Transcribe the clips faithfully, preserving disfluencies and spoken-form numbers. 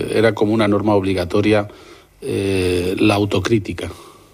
eh, era como una norma obligatoria eh, la autocrítica.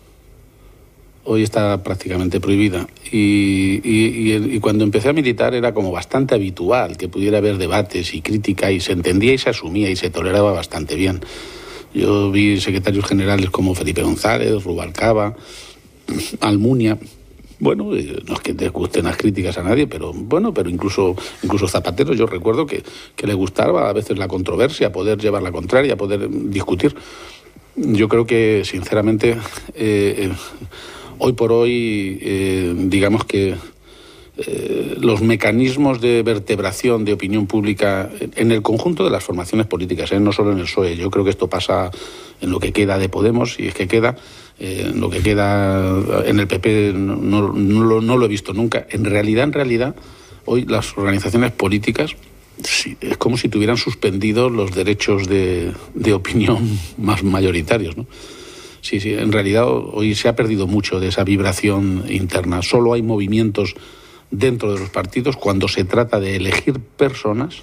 Hoy está prácticamente prohibida. Y, y, y, y cuando empecé a militar era como bastante habitual que pudiera haber debates y crítica, y se entendía y se asumía y se toleraba bastante bien. Yo vi secretarios generales como Felipe González, Rubalcaba, Almunia. Bueno, no es que te gusten las críticas a nadie, pero bueno, pero incluso incluso Zapatero, yo recuerdo que, que le gustaba a veces la controversia, poder llevar la contraria, poder discutir. Yo creo que, sinceramente, eh, hoy por hoy, eh, digamos que eh, los mecanismos de vertebración de opinión pública en el conjunto de las formaciones políticas, eh, no solo en el P S O E, yo creo que esto pasa en lo que queda de Podemos, si es que queda, eh, en lo que queda en el P P no, no, no, lo, no lo he visto nunca. En realidad, en realidad, hoy las organizaciones políticas sí, es como si tuvieran suspendidos los derechos de, de opinión más mayoritarios, ¿no? Sí, sí, en realidad hoy se ha perdido mucho de esa vibración interna. Solo hay movimientos dentro de los partidos cuando se trata de elegir personas,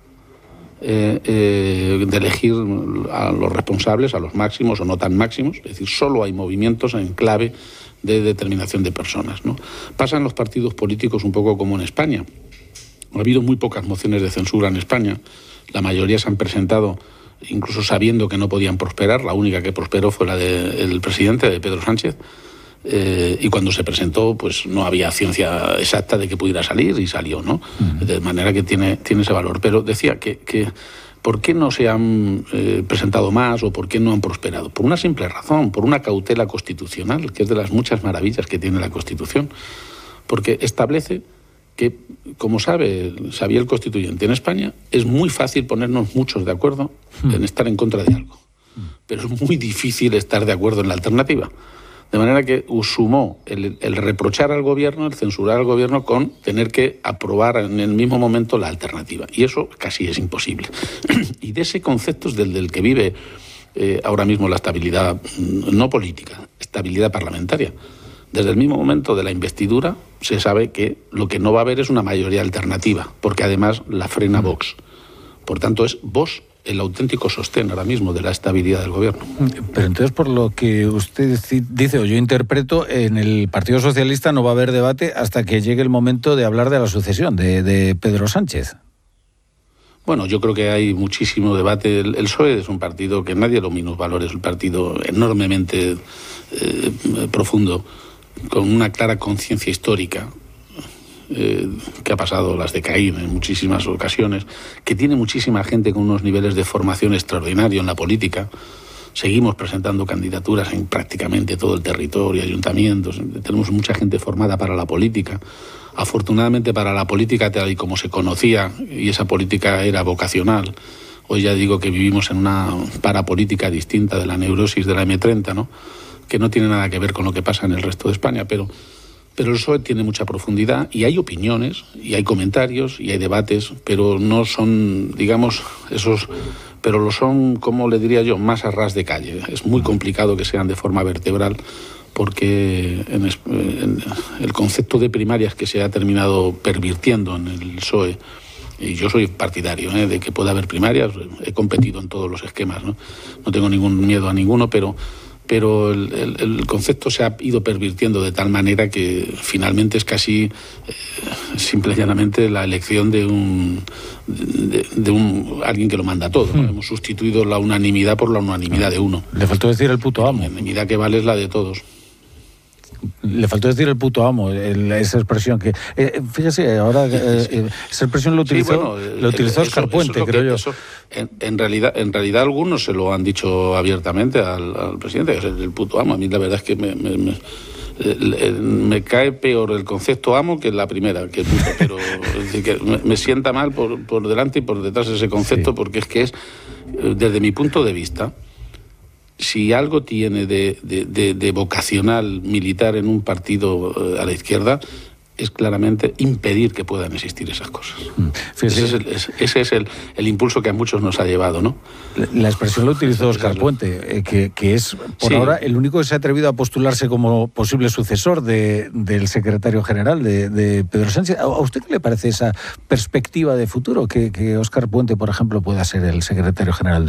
eh, eh, de elegir a los responsables, a los máximos o no tan máximos. Es decir, solo hay movimientos en clave de determinación de personas, ¿no? Pasa en los partidos políticos un poco como en España. Ha habido muy pocas mociones de censura en España. La mayoría se han presentado incluso sabiendo que no podían prosperar. La única que prosperó fue la del presidente, de Pedro Sánchez. Eh, y cuando se presentó, pues no había ciencia exacta de que pudiera salir, y salió, ¿no? Uh-huh. De manera que tiene, tiene ese valor. Pero decía que, que ¿por qué no se han eh, presentado más o por qué no han prosperado? Por una simple razón, por una cautela constitucional, que es de las muchas maravillas que tiene la Constitución. Porque establece que, como sabe, sabía el constituyente, en España es muy fácil ponernos muchos de acuerdo uh-huh. en estar en contra de algo. Uh-huh. Pero es muy difícil estar de acuerdo en la alternativa. De manera que sumó el, el reprochar al gobierno, el censurar al gobierno, con tener que aprobar en el mismo momento la alternativa. Y eso casi es imposible. Y de ese concepto es del, del que vive eh, ahora mismo la estabilidad, no política, estabilidad parlamentaria. Desde el mismo momento de la investidura se sabe que lo que no va a haber es una mayoría alternativa, porque además la frena Vox. Por tanto, es Vox el auténtico sostén ahora mismo de la estabilidad del gobierno. Pero entonces, por lo que usted dice, o yo interpreto, en el Partido Socialista no va a haber debate hasta que llegue el momento de hablar de la sucesión de, de Pedro Sánchez. Bueno, yo creo que hay muchísimo debate. El, el P S O E es un partido que nadie lo minusvalora, es un partido enormemente eh, profundo, con una clara conciencia histórica, Eh, que ha pasado las de Caín en muchísimas ocasiones, que tiene muchísima gente con unos niveles de formación extraordinario en la política. Seguimos presentando candidaturas en prácticamente todo el territorio, ayuntamientos. Tenemos mucha gente formada para la política. Afortunadamente, para la política tal y como se conocía, y esa política era vocacional. Hoy ya digo que vivimos en una parapolítica distinta de la neurosis de la eme treinta, ¿no? Que no tiene nada que ver con lo que pasa en el resto de España, pero Pero el P S O E tiene mucha profundidad, y hay opiniones, y hay comentarios, y hay debates, pero no son, digamos, esos, pero lo son, como le diría yo, más a ras de calle. Es muy complicado que sean de forma vertebral, porque en, en el concepto de primarias que se ha terminado pervirtiendo en el P S O E, y yo soy partidario ¿eh? de que pueda haber primarias, he competido en todos los esquemas, ¿no? No tengo ningún miedo a ninguno, pero... pero el, el, el concepto se ha ido pervirtiendo de tal manera que finalmente es casi eh, simple y llanamente la elección de un de, de un alguien que lo manda todo, ¿no? Mm. Hemos sustituido la unanimidad por la unanimidad de uno. Le faltó decir el puto amo. La unanimidad que vale es la de todos. Le faltó decir el puto amo, el, esa expresión que... Eh, fíjese, ahora eh, sí. esa expresión lo utilizó, sí, bueno, lo utilizó Óscar Puente, eso creo que, yo. Eso, en, en, realidad, en realidad algunos se lo han dicho abiertamente al, al presidente, es el, el puto amo. A mí la verdad es que me, me, me, me, me cae peor el concepto amo que la primera, que puto, pero es decir, que me, me sienta mal por, por delante y por detrás ese concepto, sí. Porque es que es, desde mi punto de vista, si algo tiene de, de, de, de vocacional militar en un partido a la izquierda, es claramente impedir que puedan existir esas cosas. Sí, ese sí. es, el, ese es el, el impulso que a muchos nos ha llevado, ¿no? La expresión lo utilizó Óscar Puente, eh, que, que es por sí. ahora el único que se ha atrevido a postularse como posible sucesor de, del secretario general de, de Pedro Sánchez. ¿A usted qué le parece esa perspectiva de futuro? Que, que Óscar Puente, por ejemplo, pueda ser el secretario general de